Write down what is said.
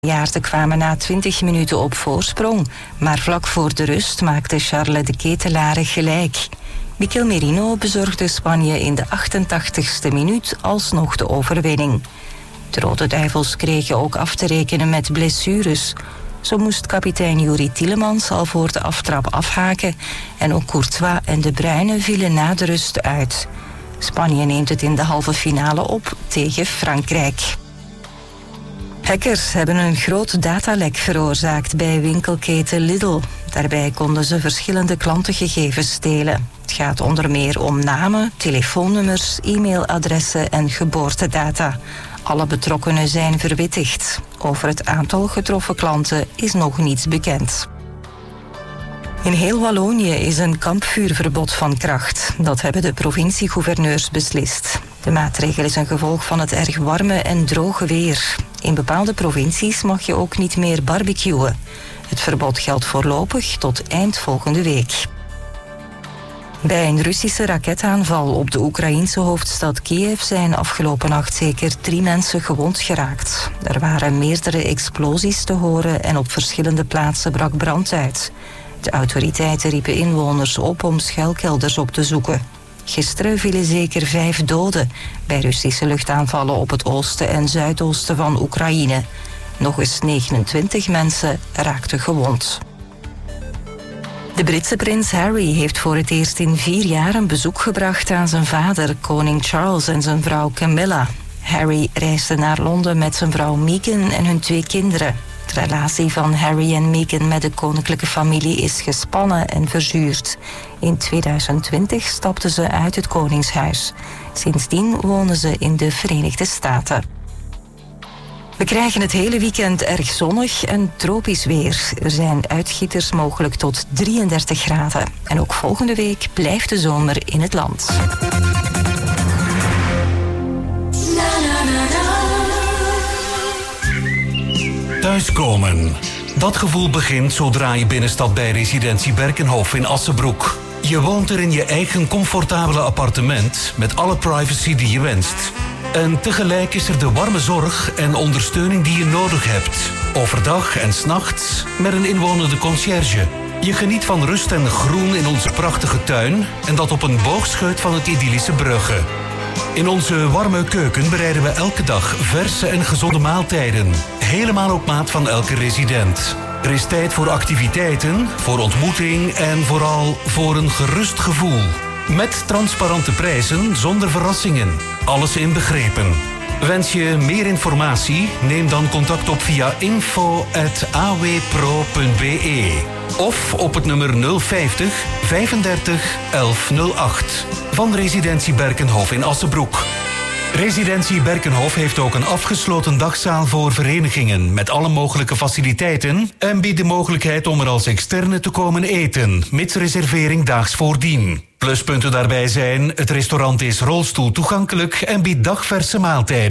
Spanjaarden kwamen na 20 minuten op voorsprong, maar vlak voor de rust maakte Charles de Ketelaere gelijk. Mikel Merino bezorgde Spanje in de 88ste minuut alsnog de overwinning. De Rode Duivels kregen ook af te rekenen met blessures. Zo moest kapitein Youri Tielemans al voor de aftrap afhaken en ook Courtois en De Bruyne vielen na de rust uit. Spanje neemt het in de halve finale op tegen Frankrijk. Hackers hebben een groot datalek veroorzaakt bij winkelketen Lidl. Daarbij konden ze verschillende klantengegevens stelen. Het gaat onder meer om namen, telefoonnummers, e-mailadressen en geboortedata. Alle betrokkenen zijn verwittigd. Over het aantal getroffen klanten is nog niets bekend. In heel Wallonië is een kampvuurverbod van kracht. Dat hebben de provinciegouverneurs beslist. De maatregel is een gevolg van het erg warme en droge weer. In bepaalde provincies mag je ook niet meer barbecuen. Het verbod geldt voorlopig tot eind volgende week. Bij een Russische raketaanval op de Oekraïense hoofdstad Kiev zijn afgelopen nacht zeker 3 mensen gewond geraakt. Er waren meerdere explosies te horen en op verschillende plaatsen brak brand uit. De autoriteiten riepen inwoners op om schuilkelders op te zoeken. Gisteren vielen zeker 5 doden bij Russische luchtaanvallen op het oosten en zuidoosten van Oekraïne. Nog eens 29 mensen raakten gewond. De Britse prins Harry heeft voor het eerst in 4 jaar een bezoek gebracht aan zijn vader, koning Charles, en zijn vrouw Camilla. Harry reisde naar Londen met zijn vrouw Meghan en hun 2 kinderen. De relatie van Harry en Meghan met de koninklijke familie is gespannen en verzuurd. In 2020 stapten ze uit het koningshuis. Sindsdien wonen ze in de Verenigde Staten. We krijgen het hele weekend erg zonnig en tropisch weer. Er zijn uitgieters mogelijk tot 33 graden. En ook volgende week blijft de zomer in het land. Thuiskomen. Dat gevoel begint zodra je binnenstapt bij residentie Berkenhof in Assenbroek. Je woont er in je eigen comfortabele appartement met alle privacy die je wenst. En tegelijk is er de warme zorg en ondersteuning die je nodig hebt. Overdag en 's nachts met een inwonende conciërge. Je geniet van rust en groen in onze prachtige tuin en dat op een boogscheut van het idyllische Brugge. In onze warme keuken bereiden we elke dag verse en gezonde maaltijden. Helemaal op maat van elke resident. Er is tijd voor activiteiten, voor ontmoeting en vooral voor een gerust gevoel. Met transparante prijzen zonder verrassingen. Alles inbegrepen. Wens je meer informatie? Neem dan contact op via info@awpro.be of op het nummer 050 35 1108 van Residentie Berkenhof in Assenbroek. Residentie Berkenhof heeft ook een afgesloten dagzaal voor verenigingen met alle mogelijke faciliteiten en biedt de mogelijkheid om er als externe te komen eten, mits reservering daags voordien. Pluspunten daarbij zijn: het restaurant is rolstoel toegankelijk en biedt dagverse maaltijden.